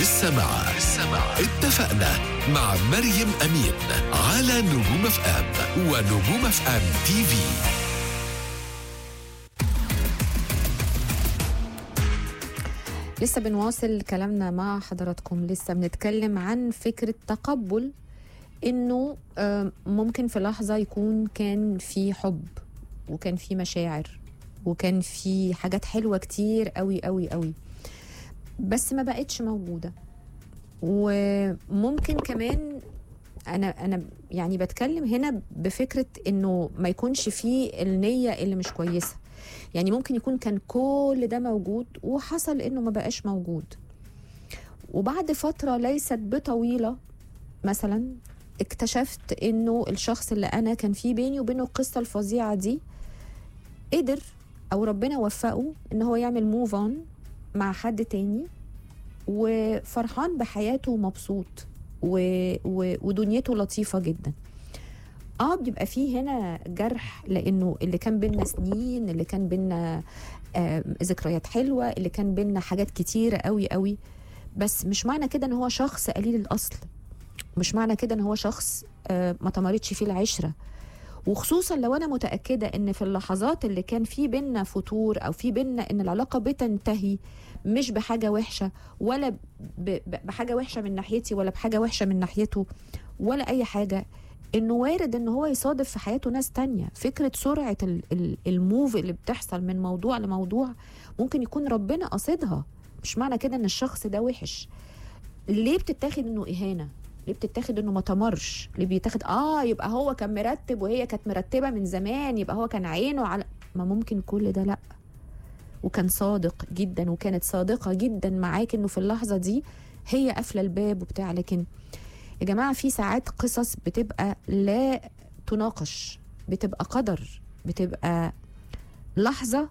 لسه مع اتفقنا مع مريم أمين على نجوم اف ام ونجوم اف ام تي في. لسه بنواصل كلامنا مع حضراتكم. لسه بنتكلم عن فكرة تقبل انه ممكن في لحظة يكون كان في حب وكان في مشاعر وكان في حاجات حلوة كتير قوي قوي قوي، بس ما بقتش موجودة. وممكن كمان انا يعني بتكلم هنا بفكرة انه ما يكونش فيه النية اللي مش كويسة. يعني ممكن يكون كان كل ده موجود وحصل انه ما بقاش موجود، وبعد فترة ليست بطويلة مثلا اكتشفت انه الشخص اللي انا كان فيه بيني وبينه القصة الفظيعة دي قدر او ربنا وفقه ان هو يعمل موف اون مع حد تاني وفرحان بحياته ومبسوط ودنيته لطيفة جدا. بيبقى فيه هنا جرح، لانه اللي كان بينا سنين، اللي كان بينا ذكريات حلوة، اللي كان بينا حاجات كتيرة قوي قوي، بس مش معنى كده ان هو شخص قليل الاصل، مش معنى كده ان هو شخص ما تمرتش فيه العشرة. وخصوصا لو انا متأكدة ان في اللحظات اللي كان في بينا فتور او في بينا ان العلاقة بتنتهي مش بحاجة وحشة ولا بحاجة وحشة من ناحيتي ولا بحاجة وحشة من ناحيته ولا اي حاجة، انه وارد ان هو يصادف في حياته ناس تانية. فكرة سرعة الموف اللي بتحصل من موضوع لموضوع ممكن يكون ربنا قصدها، مش معنى كده ان الشخص ده وحش. ليه بتتاخد انه اهانة؟ ليه بتتاخد انه ما تمرش؟ ليه بيتاخد يبقى هو كان مرتب وهي كانت مرتبة من زمان، يبقى هو كان عينه على ما ممكن كل ده؟ لا، وكان صادق جدا وكانت صادقة جدا معاك انه في اللحظة دي هي قافلة الباب وبتاع. لكن يا جماعة في ساعات قصص بتبقى لا تناقش، بتبقى قدر، بتبقى لحظة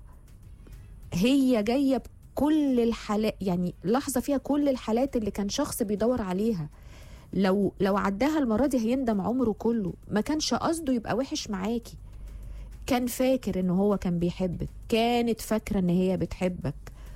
هي جاية بكل الحالات، يعني لحظة فيها كل الحالات اللي كان شخص بيدور عليها. لو عداها المرة دي هيندم عمره كله. ما كانش قصده يبقى وحش معاكي، كان فاكر انه هو كان بيحبك، كانت فاكرة ان هي بتحبك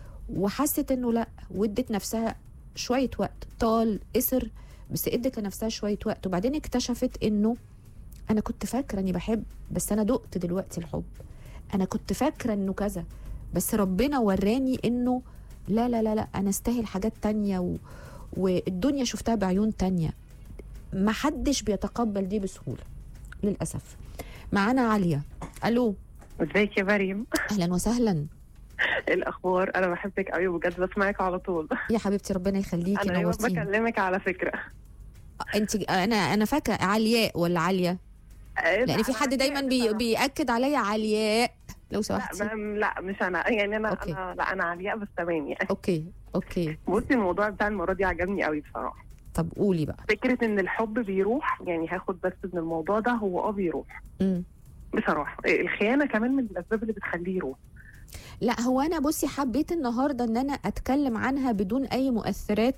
وحست انه لا، وادت نفسها شوية وقت، طال قصر بس ادت لنفسها شوية وقت، وبعدين اكتشفت انه انا كنت فاكرة اني بحب بس انا دقت دلوقتي الحب، انا كنت فاكرة انه كذا بس ربنا وراني انه لا لا لا لا، انا استاهل حاجات تانية والدنيا شفتها بعيون تانية. ما حدش بيتقبل دي بسهولة للأسف. معانا عليا. الو، ازيك يا مريم؟ اهلا وسهلا. ايه الاخبار؟ انا بحبك قوي بجد، بسمعك على طول. يا حبيبتي ربنا يخليكي، انا نورتيني. بكلمك على فكره. انت انا فاكره علياء ولا عليا؟ لان في حد دايما بياكد عليا علياء، لو سمحتي. لا مش انا، يعني انا أوكي. انا علياء بس تمام يعني. اوكي. بصي، الموضوع بتاع المره دي عجبني قوي بصراحه. طب قولي بقى. فكره ان الحب بيروح، يعني هاخد بس من الموضوع ده، هو بيروح بصراحه. الخيانه كمان من الاسباب اللي بتخليه يروح. لا هو انا بصي حبيت النهارده ان انا اتكلم عنها بدون اي مؤثرات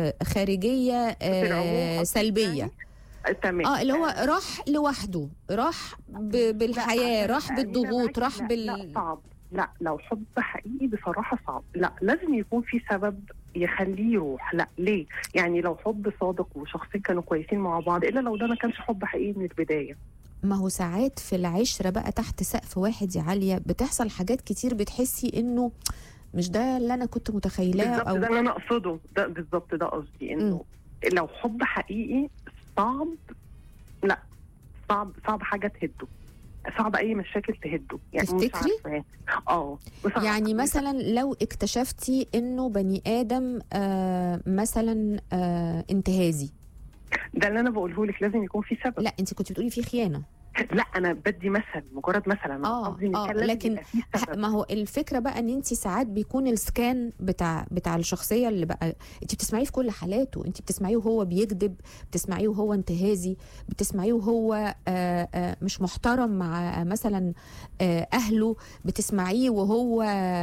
خارجيه سلبيه. تمام. اللي هو راح لوحده، راح بالحياه، راح بالضغوط، راح لا صعب. لا لو حب حقيقي بصراحه صعب. لا لازم يكون في سبب يخليه يروح. لا ليه؟ يعني لو حب صادق وشخصين كانوا كويسين مع بعض، الا لو ده ما كانش حب حقيقي من البدايه. ما هو ساعات في العشرة بقى تحت سقف واحد يا عالية بتحصل حاجات كتير بتحسي انه مش ده اللي انا كنت متخيلاه. بالظبط، ده اللي انا اقصده، ده بالظبط ده قصدي، انه لو حب حقيقي صعب. لا صعب حاجه تهده، صعب اي مشاكل تهده. يعني تفتكري؟ مش عارفه. يعني مثلا لو اكتشفتي انه بني ادم مثلا انتهازي، ده اللي انا بقوله لك، لازم يكون في سبب. لا انت كنت بتقولي في خيانه. لا انا بدي مثل، مجرد مثل. انا قصدي لكن ما هو الفكره بقى ان انت ساعات بيكون السكان بتاع الشخصيه اللي بقى انت بتسمعيه في كل حالاته. انت بتسمعيه وهو بيكذب، بتسمعيه وهو انتهازي، بتسمعيه وهو مش محترم مع مثلا اهله، بتسمعيه وهو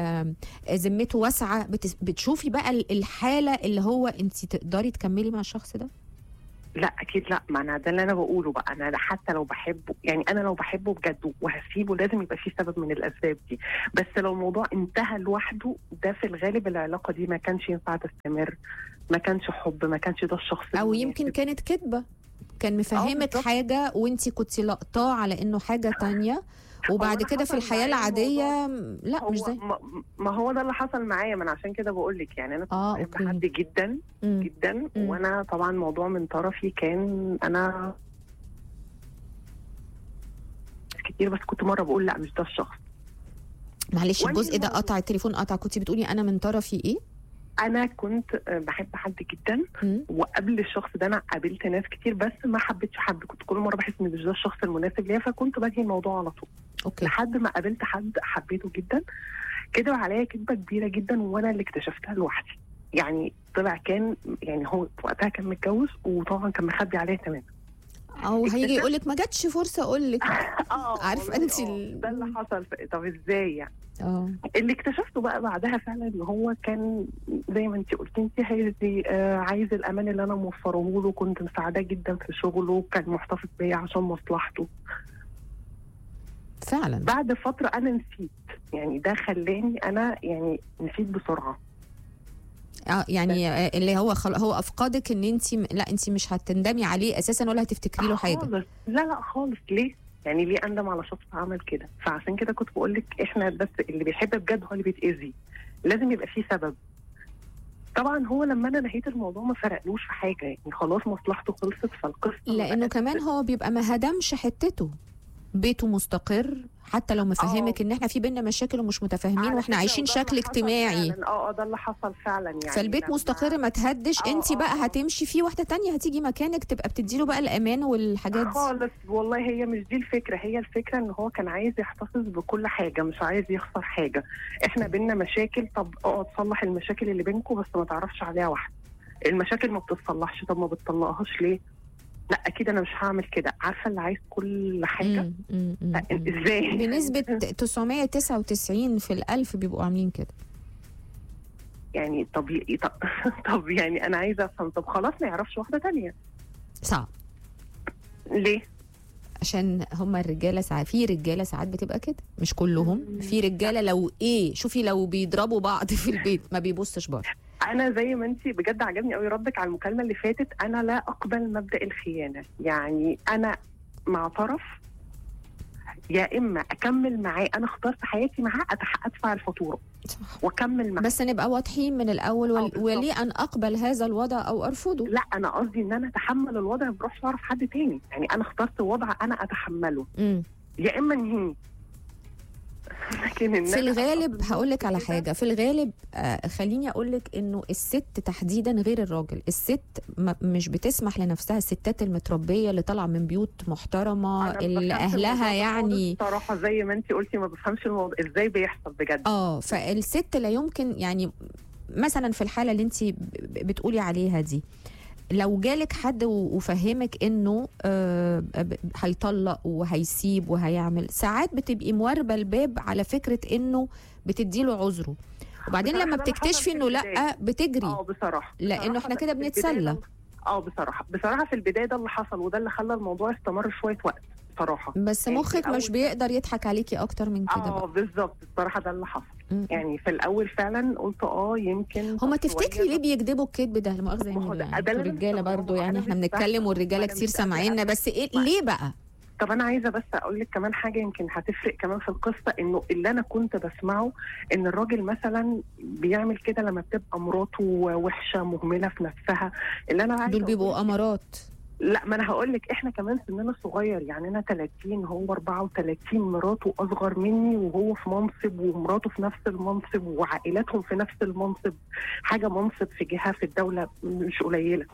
ذمته واسعه. بتشوفي بقى الحاله اللي هو انت تقدري تكملي مع الشخص ده. لا اكيد لا، ما انا ده اللي انا بقوله بقى، انا حتى لو بحبه، يعني انا لو بحبه بجد وهسيبه لازم يبقى فيه سبب من الاسباب دي. بس لو الموضوع انتهى لوحده، ده في الغالب العلاقه دي ما كانش ينفع تستمر، ما كانش حب، ما كانش ده الشخص او المناسب. يمكن كانت كذبه، كان مفهمك بالظبط. حاجه وانتي كنتي لقطاه على انه حاجه تانية، وبعد أنا كده في حصل الحياه معايا العاديه لا هو مش زي. ما هو ده اللي حصل معايا، من عشان كده بقول لك يعني انا كنت بحب أوكي. حد جدا جدا، وانا طبعا الموضوع من طرفي كان انا كتير، بس كنت مره بقول لا مش ده الشخص. معلش وأنهي الجزء ده الموضوع. قطع، التليفون قطع، كنتي بتقولي انا من طرفي ايه؟ انا كنت بحب حد جدا، وقبل الشخص ده انا قابلت ناس كتير بس ما حبيتش حد، كنت كل مره بحس ان مش ده الشخص المناسب ليا، فكنت بنهي الموضوع على طول. اوكي. لحد ما قابلت حد حبيته جدا، كدب عليا كدبه كبيره جدا وانا اللي اكتشفتها لوحدي. يعني طلع كان، يعني هو وقتها كان متجوز وطبعا كان مخبي عليا تماما. او هيجي يقول لك ما جاتش فرصه اقول لك. عارفه انت ده اللي حصل. طب ازاي يعني؟ اللي اكتشفته بقى بعدها فعلا ان هو كان زي ما انت قلتي، انت عايز الامان اللي انا موفره له، كنت مساعداه جدا في شغله، كان محتفظ بيا عشان مصلحته. فعلا بعد فتره انا نسيت، يعني ده خلاني انا يعني نسيت بسرعه. يعني اللي هو هو افقدك ان انت لا انت مش هتندمي عليه اساسا ولا هتفتكري له حاجه خالص. لا خالص. ليه؟ يعني ليه اندم على شخص عمل كده؟ فعشان كده كنت بقول لك احنا بس اللي بيحب بجد هو اللي بيتاذي، لازم يبقى فيه سبب. طبعا هو لما انا نهيت الموضوع ما فرقلوش في حاجه، يعني خلاص مصلحته خلصت، فالقصه لانه كمان هو بيبقى ما هدمش حتته، بيته مستقر حتى لو مفهمك ان احنا في بينا مشاكل ومش متفاهمين واحنا عايشين شكل اجتماعي. ده اللي حصل فعلا يعني. فالبيت مستقر ما تهدش، انت بقى هتمشي فيه، واحده تانية هتيجي مكانك تبقى بتديله بقى الامان والحاجات دي. خالص والله هي مش دي الفكره، هي الفكره ان هو كان عايز يحتفظ بكل حاجه، مش عايز يخسر حاجه. احنا بينا مشاكل، طب اقعد صلح المشاكل اللي بينكم بس ما تعرفش عليها واحده. المشاكل ما بتتصلحش، طب ما بتطلقهاش ليه؟ لا اكيد انا مش هعمل كده. عارفه اللي عايز كل حاجه ازاي؟ بنسبه 999 في الألف بيبقوا عاملين كده. يعني طب يعني انا عايزه افهم، طب خلاص ما يعرفش واحده تانية. صعب. ليه؟ عشان هما الرجاله ساعات، في رجاله ساعات بتبقى كده، مش كلهم. في رجاله لو شوفي لو بيضربوا بعض في البيت ما بيبصش بره. انا زي ما انت بجد عجبني قوي ردك على المكالمه اللي فاتت، انا لا اقبل مبدا الخيانه. يعني انا مع طرف، يا اما اكمل معاه، انا اخترت حياتي معاه، ادفع الفاتوره واكمل معاه، بس نبقى واضحين من الاول. وليه ان اقبل هذا الوضع او ارفضه؟ لا انا قصدي ان انا اتحمل الوضع، ما بروحش اعرف حد تاني. يعني انا اخترت وضع انا اتحمله، يا اما انهي. في الغالب هقول لك على حاجه، في الغالب خليني اقول لك انه الست تحديدا غير الراجل. الست مش بتسمح لنفسها، الستات المتربيه اللي طالعه من بيوت محترمه اللي اهلها يعني صراحه زي ما انت قلتي ما بفهمش الموضوع ازاي بيحصل بجد. فالست لا يمكن، يعني مثلا في الحاله اللي انت بتقولي عليها دي، لو جالك حد وفهمك انه هيطلق وهيسيب وهيعمل، ساعات بتبقي مواربه الباب على فكره انه بتديله عذره، وبعدين لما بتكتشفي انه لا بتجري. بصراحه لانه احنا كده بنتسلى. بصراحه في البدايه ده اللي حصل، وده اللي خلى الموضوع استمر شويه وقت صراحه. بس مخك مش بيقدر يضحك عليكي اكتر من كده. بالظبط. الصراحه ده اللي حصل. يعني في الاول فعلا قلت يمكن هما تفتكري ليه بيكذبوا الكذب ده؟ المؤاخذه يعني الرجاله برضو، يعني احنا بنتكلم والرجاله كتير سامعيننا، بس ليه بقى؟ طب انا عايزه بس اقول لك كمان حاجه يمكن هتفرق كمان في القصه، انه اللي انا كنت بسمعه ان الراجل مثلا بيعمل كده لما بتبقى مراته وحشه مهمله في نفسها، اللي انا عايزه دول بيبقوا امارات. لا ما انا هقول لك احنا كمان سننا صغير، يعني انا 30 هو 34، مراته اصغر مني وهو في منصب ومراته في نفس المنصب وعائلاتهم في نفس المنصب، حاجه منصب في جهه في الدوله مش قليله.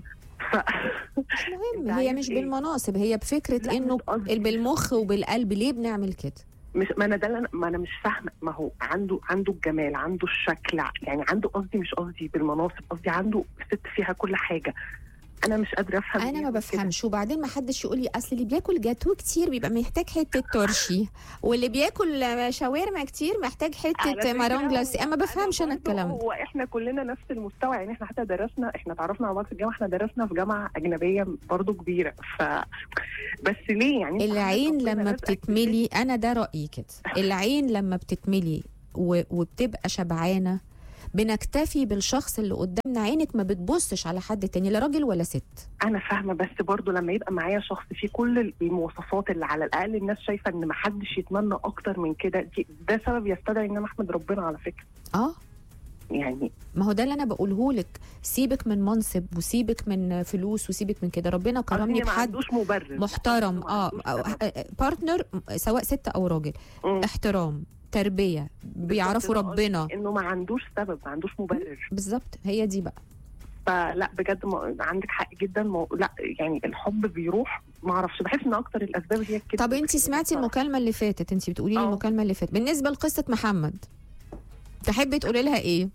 مهم هي مش بالمناصب، هي بفكره انه بالمخ وبالقلب. ليه بنعمل كده؟ ما انا مش فاهمه. ما هو عنده الجمال، عنده الشكل، يعني عنده، قصدي مش قصدي بالمناصب، قصدي عنده ست فيها كل حاجه، انا مش قادره افهم. انا ما بفهمش. وبعدين ما حدش يقول لي اصل اللي بياكل جاتوه كتير بيبقى محتاج حته ترشي، واللي بياكل شاورما كتير محتاج حته مارون جلاسي. انا ما بفهمش انا الكلام ده. هو احنا كلنا نفس المستوى، يعني احنا حتى درسنا، احنا تعرفنا على بعض في الجامعه، احنا درسنا في جامعه اجنبيه برضو كبيره. بس ليه يعني العين لما بتتملي، انا ده رايي كده، العين لما بتتملي وبتبقى شبعانه بنكتفي بالشخص اللي قدامنا. عينك ما بتبصش على حد تاني، لا راجل ولا ست. انا فاهمه، بس برضو لما يبقى معايا شخص فيه كل المواصفات اللي على الاقل الناس شايفه ان ما حدش يتمنى اكتر من كده، ده سبب يستدعي ان انا احمد ربنا على فكره. يعني ما هو ده اللي انا بقوله لك، سيبك من منصب وسيبك من فلوس وسيبك من كده، ربنا كرمني بحد محترم، بارتنر سواء ست او راجل، احترام، تربيه، بيعرفوا ربنا، انه ما عندوش سبب، ما عندوش مبرر. بالظبط، هي دي بقى. فلا بجد عندك حق جدا. لا يعني الحب بيروح، ما اعرفش، بحس ان اكتر الاسباب هي كده. طب انت سمعتي المكالمه اللي فاتت؟ انت بتقولي لي المكالمه اللي فاتت بالنسبه لقصه محمد، تحبي تقولي لها ايه؟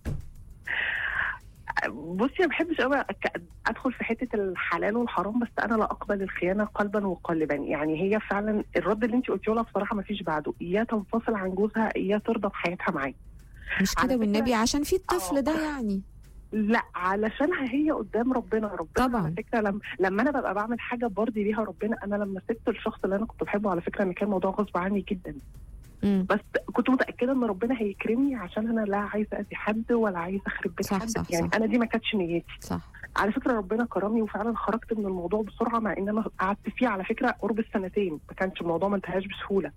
بصي ما بحبش قوي ادخل في حته الحلال والحرام، بس انا لا اقبل الخيانه قلبا وقالبا. يعني هي فعلا الرد اللي انت قلتيه لها بصراحه ما فيش بعده، يا تنفصل عن جوزها يا ترضى بحياتها معاه. مش كده والنبي، عشان في الطفل ده يعني. لا علشانها هي قدام ربنا طبعا. على فكره لما انا ببقى بعمل حاجه برضي بيها ربنا. انا لما سبت الشخص اللي انا كنت بحبه على فكره ان كان موضوع غصب عني جدا، بس كنت متاكده ان ربنا هيكرمني، عشان انا لا عايزه اذي حد ولا عايزه اخرب بيت حد. صح يعني انا دي ما كانتش نيتي. صح. على فكره ربنا كرمني وفعلا خرجت من الموضوع بسرعه، مع ان انا قعدت فيه على فكره قرب السنتين، ما كانش الموضوع ما انتهاش بسهوله.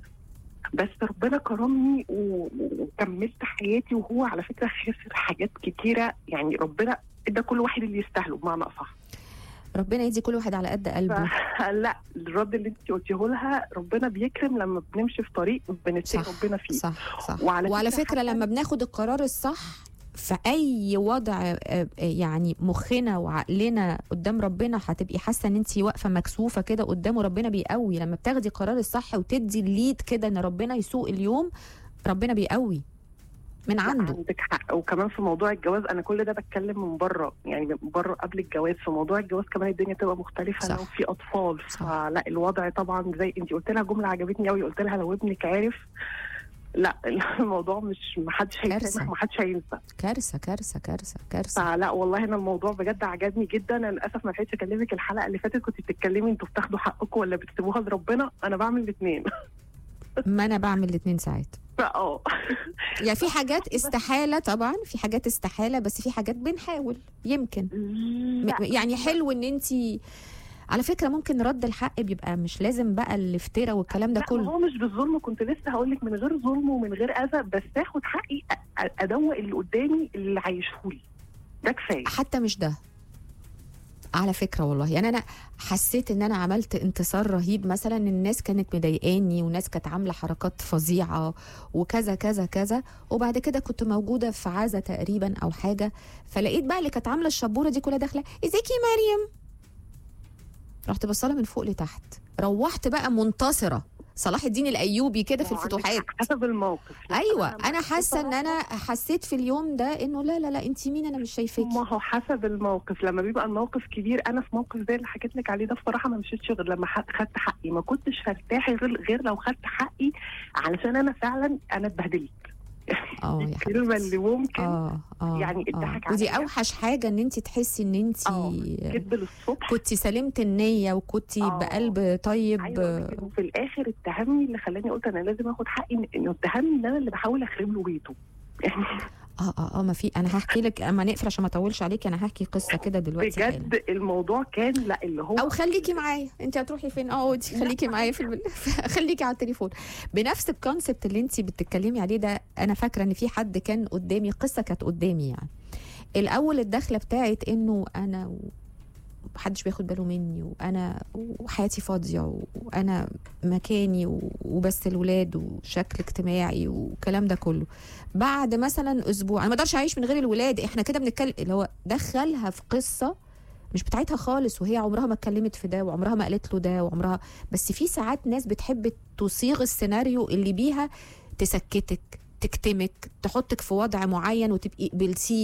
بس ربنا كرمني وكملت حياتي، وهو على فكره خسر حاجات كتيره. يعني ربنا ادى كل واحد اللي يستاهله بمعنى اصح. ربنا يدي كل واحد على قد قلبه. لا الرد اللي انت قلتيه لها، ربنا بيكرم لما بنمشي في طريق بنتقي ربنا فيه. صح. وعلى فكره لما بناخد القرار الصح في اي وضع، يعني مخنا وعقلنا قدام ربنا هتبقي حاسه ان انت واقفه مكسوفه كده قدامه. ربنا بيقوي لما بتاخدي القرار الصح وتدي الليد كده ان ربنا يسوق اليوم، ربنا بيقوي من عنده. عندك حق. وكمان في موضوع الجواز انا كل ده بتكلم من بره، يعني من بره قبل الجواز. في موضوع الجواز كمان الدنيا تبقى مختلفه لو في اطفال. فلا الوضع طبعا زي انت قلت لها جمله عجبتني قوي، قلت لها لو ابنك عارف، لا الموضوع مش محدش هيسامح، محدش هينسى. كارثه. فلا والله انا الموضوع بجد عجبني جدا. انا للاسف ما لحقتش اكلمك الحلقه اللي فاتت، كنت بتتكلمي انتوا بتاخدوا حقكم ولا بتسيبوها لربنا. انا بعمل الاثنين. ما انا بعمل الاثنين ساعات. يعني في حاجات استحاله، طبعا في حاجات استحاله، بس في حاجات بنحاول يمكن. يعني حلو ان انتي على فكره ممكن رد الحق بيبقى مش لازم بقى الافتراء والكلام ده كله. هو مش بالظلم، كنت لسه هقول لك من غير ظلم ومن غير اذى، بس اخد حقي، ادوق اللي قدامي اللي عايشهولي، ده كفايه. حتى مش ده على فكره والله. يعني انا حسيت ان انا عملت انتصار رهيب. مثلا الناس كانت مضايقاني وناس كانت عامله حركات فظيعه وكذا كذا كذا، وبعد كده كنت موجوده في عزا تقريبا او حاجه، فلقيت بقى اللي كانت عامله الشبوره دي كلها داخله ازيكي يا مريم، رحت بصلها من فوق لتحت. روحت بقى منتصره، صلاح الدين الايوبي كده في الفتوحات. حسب الموقف. ايوه انا حاسه ان انا حسيت في اليوم ده انه لا انت مين، انا مش شايفاكي. ما هو حسب الموقف. لما بيبقى الموقف كبير، انا في موقف زي اللي حكيت لك عليه ده بصراحه ما مشيتش غير لما خدت حقي. ما كنتش هرتاح غير لو خدت حقي، علشان انا فعلا انا اتبهدلت. الكلمه اللي ممكن يعني الضحك ودي اوحش حاجه، ان انت تحسي ان انت كدب للصبح، كنتي سلمت النيه وكنتي بقلب طيب. أيوة. وفي الاخر اتهمني، اللي خلاني قلت انا لازم اخد حقي، انه اتهمني ان انا اللي بحاول اخرب له بيته. ما في، انا هحكي لك اما نقفل عشان ما اطولش عليكي. انا هحكي قصه كده دلوقتي بجد حالا. الموضوع كان لا اللي هو، او خليكي معايا، انت هتروحي فين؟ خليكي معايا خليكي على التليفون. بنفس الكونسبت اللي انت بتتكلمي عليه ده، انا فاكره ان في حد كان قدامي، قصه كانت قدامي. يعني الاول الدخله بتاعت انه انا محدش بياخد باله مني، وانا وحياتي فاضيه، وانا مكاني وبس الولاد وشكل اجتماعي والكلام ده كله. بعد مثلا اسبوع، انا ما اقدرش اعيش من غير الولاد، احنا كده بنتكلم، اللي هو دخلها في قصه مش بتاعتها خالص، وهي عمرها ما اتكلمت في ده وعمرها ما قالت له ده وعمرها. بس في ساعات ناس بتحب تصيغ السيناريو اللي بيها تسكتك، تكتمك، تحطك في وضع معين وتبقي قبلتيه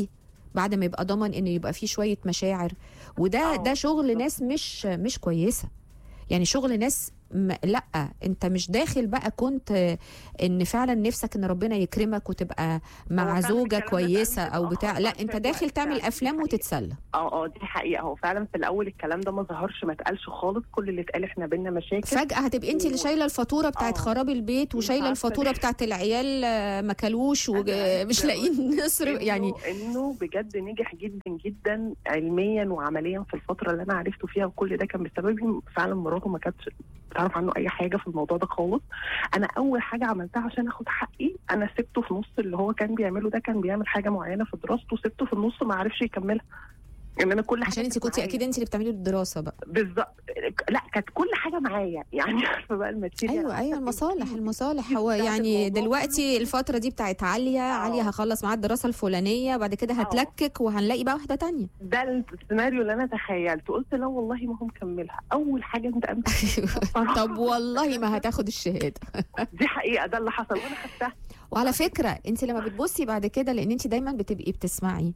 بعد ما يبقى ضمن انه يبقى فيه شويه مشاعر. وده ده شغل ناس مش كويسه، يعني شغل ناس لا، انت مش داخل بقى كنت ان فعلا نفسك ان ربنا يكرمك وتبقى مع زوجة كويسة او بتاع، لا انت داخل تعمل افلام وتتسلى. دي حقيقة. هو فعلا في الاول الكلام ده ما ظهرش، ما اتقالش خالص، كل اللي اتقال احنا بينا مشاكل. فجأة هتبقي انت اللي شايلة الفاتورة بتاعت خراب البيت وشايلة الفاتورة بتاعت العيال ما كلوش ومش لاقيين نصرف. يعني انه بجد نجح جدا جدا علميا وعمليا في الفترة اللي انا عرفته فيها، وكل ده كان بسبب فعلا مراته ما كانتش تعرف عنه اي حاجه في الموضوع ده خالص. انا اول حاجه عملتها عشان اخد حقي، انا سبته في نص اللي هو كان بيعمله ده، كان بيعمل حاجه معينه في دراسته، سبته في النص ما عرفش يكملها. يعني انا كل حاجه عشان انت كنتي اكيد انت اللي بتعملي الدراسه بقى. بالظبط، لا كانت كل حاجه معايا يعني عارفه بقى الماتيريال. ايوه المصالح هو يعني دلوقتي الفتره دي بتاعت عاليه هخلص معاها الدراسه الفلانيه، بعد كده هتلكك وهنلاقي بقى واحده تانية. ده السيناريو اللي انا تخيلته. قلت لا والله ما هو مكملها. اول حاجه انت قمت طب والله ما هتاخد الشهاده. دي حقيقه، ده اللي حصل وانا خدتها. وعلى فكره انت لما بتبصي بعد كده، لان انت دايما بتبقي بتسمعي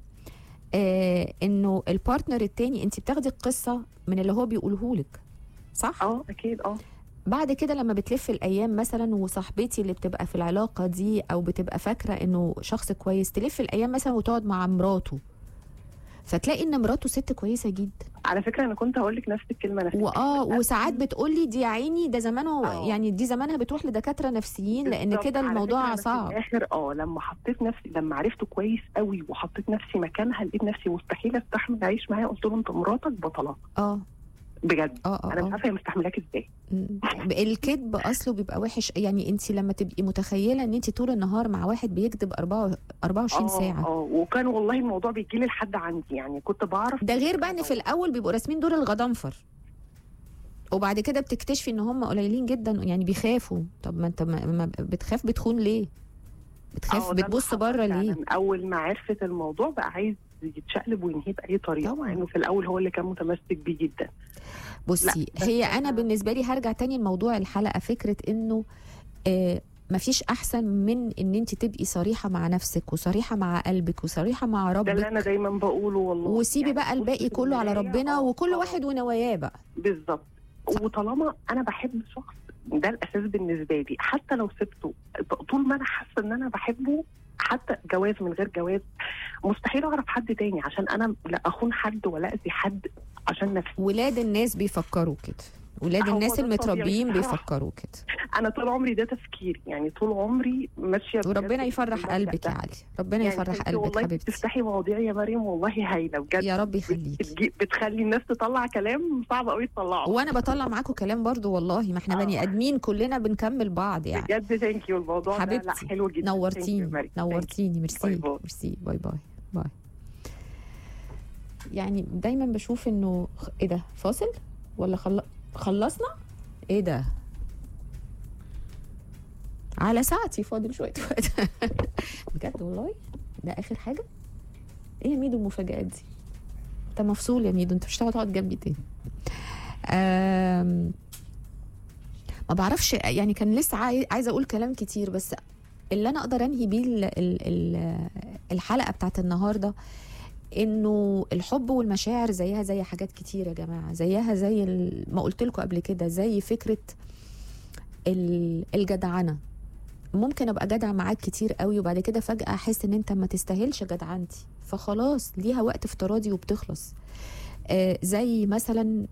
انه البارتنر التاني انت بتاخدي القصه من اللي هو بيقوله لك، صح؟ اكيد. بعد كده لما بتلف الايام مثلا، وصاحبتي اللي بتبقى في العلاقه دي او بتبقى فاكره انه شخص كويس، تلف الايام مثلا وتقعد مع مراته، فتلاقي ان مراته ست كويسه جدا. على فكره انا كنت هقول لك نفس الكلمه وساعات بتقولي دي يا عيني ده زمانه يعني دي زمانها بتروح لدكاتره نفسيين، لان كده الموضوع صعب. في الاخر لما حطيت نفسي، لما عرفته كويس قوي وحطيت نفسي مكانها، لقيت نفسي مستحيل استحمل اعيش معاه. قلت له انت مراتك بطله بجد. انا مش عارفه هي مستحملاك ازاي. الكذب اصله بيبقى وحش. يعني انت لما تبقي متخيله ان انت طول النهار مع واحد بيكذب 24 ساعه. وكان والله الموضوع بيجي لي لحد عندي، يعني كنت بعرف. ده غير بقى ان في الاول بيبقوا راسمين دور الغضنفر، وبعد كده بتكتشفي ان هم قليلين جدا، يعني بيخافوا. طب ما انت ما بتخاف بتخون ليه؟ بتخاف بتبص بره ليه؟ اول ما عرفت الموضوع بقى عايز يتشقلب وينهيه باي طريقه، مع انه في الاول هو اللي كان متمسك بيه جدا. بصي هي انا بالنسبه لي هرجع تاني لموضوع الحلقه، فكره انه مفيش احسن من ان انت تبقي صريحه مع نفسك وصريحه مع قلبك وصريحه مع ربك. ده اللي انا دايما بقوله والله. وسيبي يعني بقى الباقي كله على ربنا، وكل واحد ونواياه بقى. بالظبط. وطالما انا بحب شخص، ده الاساس بالنسبه لي. حتى لو سبته، طول ما انا حاسه ان انا بحبه، حتى جواز من غير جواز، مستحيل اعرف حد تاني عشان انا لا اخون حد ولا اذي حد عشان نفسي. ولاد الناس بيفكروا كده، ولاد الناس المتربيين بيفكروا كده. انا طول عمري ده تفكيري، يعني طول عمري ماشيه. وربنا يفرح قلبك يا علي، ربنا يعني يفرح قلبك حبيبتي. تفتحي مواضيع يا مريم والله هايله بجد. يا رب يخليكي. بتخلي الناس تطلع كلام صعب قوي تطلعه، وانا بطلع معاكم كلام برضو والله. ما احنا بني ادمين كلنا بنكمل بعض يعني. بجد ثانك يو. الموضوع حبيبتي ده حلو جدا. نورتيني. ميرسي. باي باي. يعني دايما بشوف انه ايه ده، فاصل ولا خلصنا؟ ايه ده، على ساعتي فاضل شويه وقت. بجد والله ده اخر حاجه. ايه يا ميدو المفاجآت دي؟ انت مفصول يا ميدو، انت مش هتقعد جنبي تاني. ما بعرفش يعني، كان لسه عايزه اقول كلام كتير، بس اللي انا اقدر انهي بيه الحلقه بتاعت النهارده انه الحب والمشاعر زيها زي حاجات كتير يا جماعه، زيها زي ما قلت لكم قبل كده، زي فكره الجدعنه. ممكن ابقى جدع معاك كتير قوي، وبعد كده فجاه احس ان انت ما تستاهلش جدعنتي، فخلاص ليها وقت افتراضي وبتخلص. زي مثلا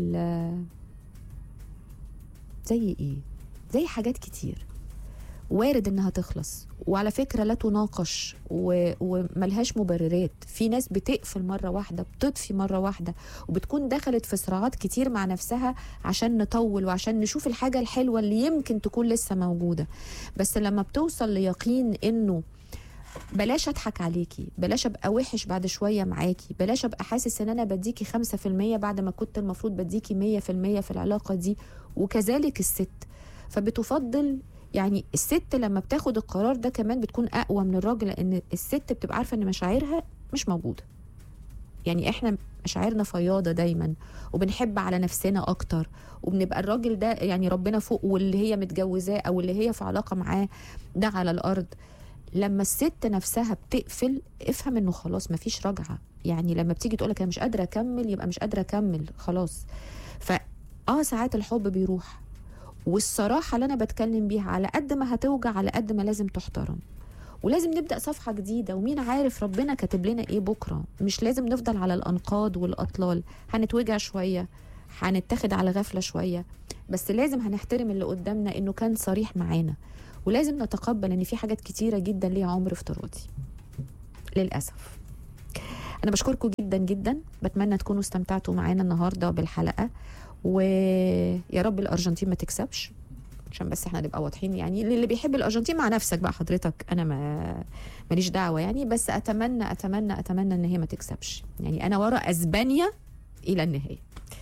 زي ايه، زي حاجات كتير وارد انها تخلص، وعلى فكره لا تناقش وملهاش مبررات. في ناس بتقفل مره واحده، بتطفي مره واحده، وبتكون دخلت في صراعات كتير مع نفسها عشان نطول وعشان نشوف الحاجه الحلوه اللي يمكن تكون لسه موجوده. بس لما بتوصل ليقين انه بلاش اضحك عليكي، بلاش ابقى وحش بعد شويه معاكي، بلاش ابقى حاسس ان انا بديكي 5% بعد ما كنت المفروض بديكي 100% في العلاقه دي، وكذلك الست. فبتفضل يعني الست لما بتاخد القرار ده كمان بتكون اقوى من الراجل، لان الست بتبقى عارفه ان مشاعرها مش موجوده. يعني احنا مشاعرنا فياضه دايما، وبنحب على نفسنا اكتر، وبنبقى الراجل ده يعني ربنا فوق، واللي هي متجوزاه او اللي هي في علاقه معاه ده على الارض. لما الست نفسها بتقفل افهم انه خلاص مفيش رجعه. يعني لما بتيجي تقولك انا مش قادره اكمل يبقى مش قادره اكمل خلاص. ساعات الحب بيروح، والصراحه اللي انا بتكلم بيها على قد ما هتوجع على قد ما لازم تحترم، ولازم نبدا صفحه جديده، ومين عارف ربنا كاتب لنا ايه بكره. مش لازم نفضل على الانقاض والاطلال، هنتوجع شويه، هنتاخد على غفله شويه، بس لازم هنحترم اللي قدامنا انه كان صريح معانا، ولازم نتقبل ان في حاجات كتيره جدا ليها عمر افتراضي للاسف. انا بشكركم جدا جدا، بتمنى تكونوا استمتعتوا معانا النهارده بالحلقه، ويا رب الارجنتين ما تكسبش عشان بس احنا نبقى واضحين. يعني اللي بيحب الارجنتين مع نفسك بقى حضرتك، انا ماليش دعوه يعني، بس اتمنى اتمنى اتمنى ان هي ما تكسبش. يعني انا ورا اسبانيا الى النهايه.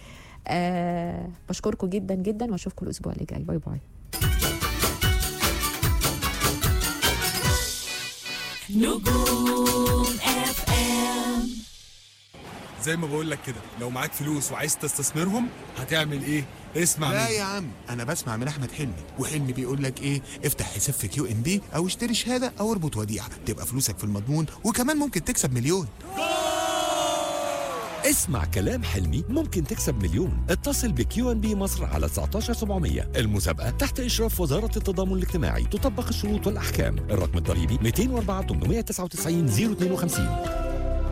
بشكركم جدا جدا، واشوفكم الاسبوع اللي جاي. باي باي. نجوم اف ام. زي ما بقول لك كده، لو معاك فلوس وعايز تستثمرهم هتعمل ايه؟ اسمع لا مني. يا عم، انا بسمع من احمد حلمي، وحلمي بيقول لك ايه؟ افتح حساب في QNB او اشتري شهاده او اربط وديعه، تبقى فلوسك في المضمون وكمان ممكن تكسب مليون. اسمع كلام حلمي، ممكن تكسب مليون. اتصل بQNB مصر على 19700. المسابقة تحت إشراف وزارة التضامن الاجتماعي، تطبق الشروط والأحكام. الرقم الضريبي 204 899 052.